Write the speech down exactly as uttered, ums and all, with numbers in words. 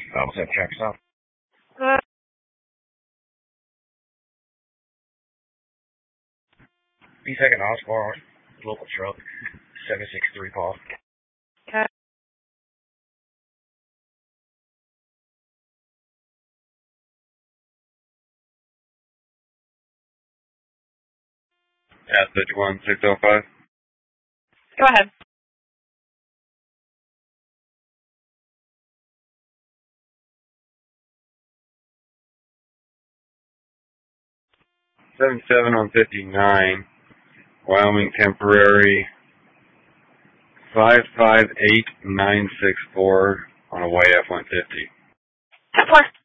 Oh, what's that track stop? Uh, B second Osbar, local truck, seven six three call. okay. Passage one six oh five. Go ahead. seven seven on fifty-nine, Wyoming temporary, five five eight nine six four on a Y F one fifty. ten four.